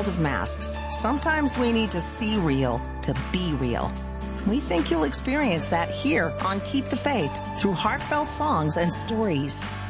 world of masks, sometimes we need to see real to be real. We think you'll experience that here on Keep the Faith through heartfelt songs and stories.